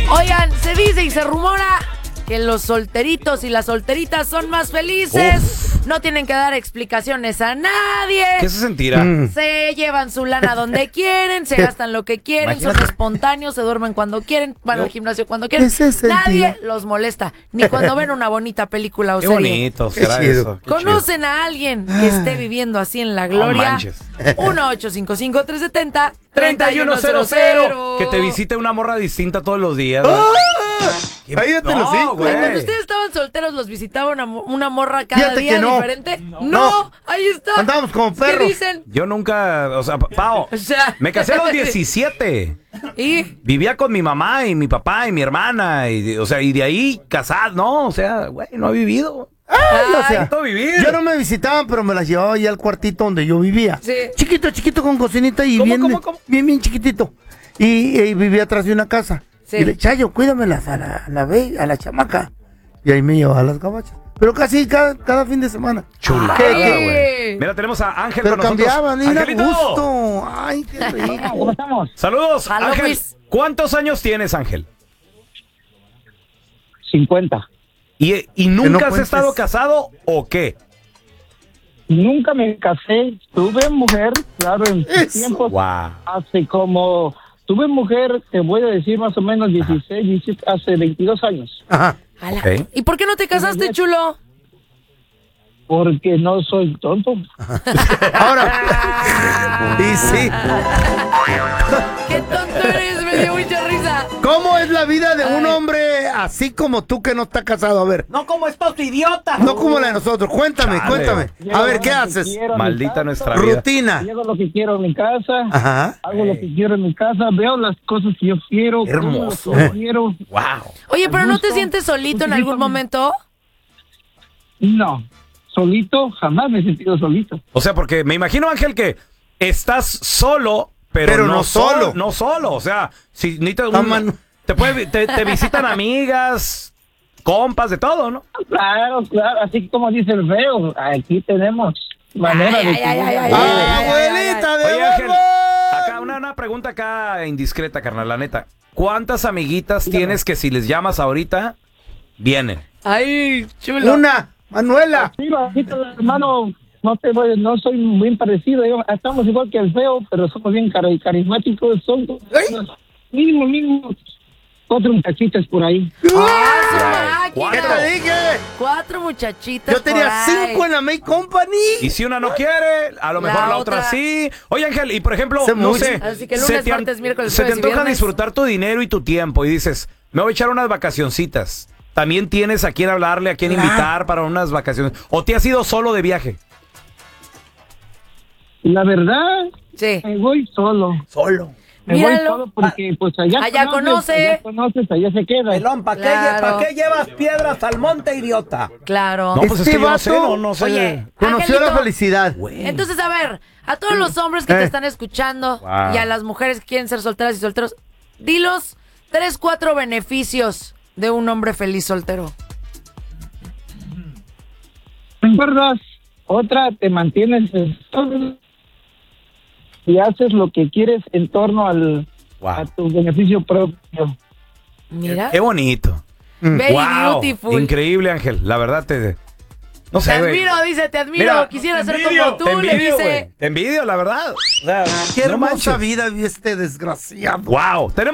Oigan, se dice y se rumora que los solteritos y las solteritas son más felices. No tienen que dar explicaciones a nadie. ¿Qué se sentirá? Se llevan su lana donde quieren, se gastan lo que quieren, son espontáneos, se duermen cuando quieren, van al gimnasio cuando quieren. Nadie los molesta, ni cuando ven una bonita película o Qué serie. bonito será eso. ¿Conocen a alguien que esté viviendo así en la gloria? manches. 1-855-370-3100. Que te visite una morra distinta todos los días. Cállate los hijos. Cuando ustedes estaban solteros, ¿los visitaba una morra cada Fíjate día que no. diferente? No, ahí está. Andábamos como ¿Qué perros. dicen? Yo nunca, o sea, Pao, O sea, me casé a los 17. ¿Y? Vivía con mi mamá y mi papá y mi hermana. Y, o sea, y de ahí casado, no, o sea, güey, no he vivido. O sea, Necesito vivir. yo no me visitaban, pero me las llevaba ahí al cuartito donde yo vivía. Sí. Chiquito con cocinita y ¿Cómo? bien chiquitito. Y vivía atrás de una casa. Sí. Y le Chayo, cuídamelas a la chamaca. Y ahí me llevaba a las gabachas. Pero casi cada fin de semana. Chulada, Ay. güey. Mira, tenemos a Ángel Pero con nosotros. cambiaban, era ¡Angelito! gusto. Ay, qué rico. ¿Cómo estamos? Saludos, Hola, Ángel. Luis. ¿Cuántos años tienes, Ángel? 50. ¿Y nunca no has cuentes. estado casado o qué? Nunca me casé. Tuve mujer, claro, en Eso. tiempos. Wow. Hace como... Tuve mujer, te voy a decir más o menos 16, 17, hace 22 años. Ajá. Ala. Ok. ¿Y por qué no te casaste, chulo? Porque no soy tonto. Ahora. Y sí. ¡Qué tonto eres! Me dio mucha risa. ¿Cómo es la vida de un Ay. hombre así como tú que no está casado? A ver. No como estos idiotas. No como la de nosotros. Cuéntame. A ver, ¿qué haces? Maldita nuestra vida. Rutina. Hago lo que quiero en mi casa. Ajá. Hago lo que quiero en mi casa. Veo las cosas que yo quiero. como Hermoso. lo que yo quiero. Wow. Oye, ¿pero no te gusto. sientes solito en algún momento? No. Solito, jamás me he sentido solito. O sea, porque me imagino, Ángel, que estás solo, pero Pero no no solo. No solo. O sea, si ni te, Mano. te visitan amigas, compas, de todo, ¿no? Claro, así como dice el feo, aquí tenemos manera de... Abuelita de Oye, Ángel, huevo. acá una pregunta acá indiscreta, carnal, la neta. ¿Cuántas amiguitas tienes que si les llamas ahorita, vienen? Ay, chulo. Una. Manuela. Sí, bajito, hermano, no soy muy parecido, estamos igual que el feo, pero somos bien carismáticos, son mínimo 4 muchachitas por ahí. ¡Ah, su ¿Qué máquina! te dije? 4 muchachitas. Yo tenía por ahí. 5 en la May Company. Y si una no quiere, a lo mejor la otra otra. sí. Oye, Ángel, y por ejemplo, Se no mucho. sé, Así que lunes, martes, miércoles, se te jueves y antoja viernes. disfrutar tu dinero y tu tiempo y dices, me voy a echar unas vacacioncitas. También tienes a quién hablarle, a quién invitar para unas vacaciones. ¿O te has ido solo de viaje? La verdad, Sí. me voy solo. Me voy Míralo. solo porque pues allá Allá conoce. allá se queda. Pelón, Claro. ¿para qué llevas piedras al monte, idiota? Claro. No, pues es que yo no vato- sé, no sé. Oye, Conoció la Angelito, felicidad. entonces, a ver, a todos los hombres que te están escuchando Wow. y a las mujeres que quieren ser solteras y solteros, dilos 3, 4 beneficios de un hombre feliz soltero. ¿Me acuerdas? Otra, te mantienes estable y haces lo que quieres en torno a tu beneficio propio. Mira. Qué bonito. Very Wow. beautiful. Increíble, Ángel. La verdad no Te sé, güey. admiro, dice, te admiro. Mira, Quisiera te ser envidio, como tú, te le envidio, dice. güey. Te envidio, la verdad. O sea, Qué no hermosa manches. vida vive este desgraciado. Wow. Tenemos